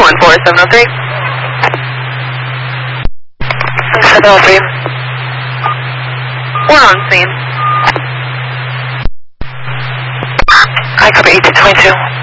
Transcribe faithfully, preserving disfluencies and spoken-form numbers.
one four seven oh three. seven oh three. We're on scene. I copy eighteen twenty-two.